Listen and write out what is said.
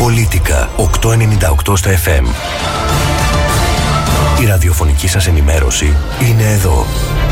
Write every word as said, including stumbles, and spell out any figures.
Πολίτικα οκτακόσια ενενήντα οκτώ στα εφ εμ. Η ραδιοφωνική σας ενημέρωση είναι εδώ.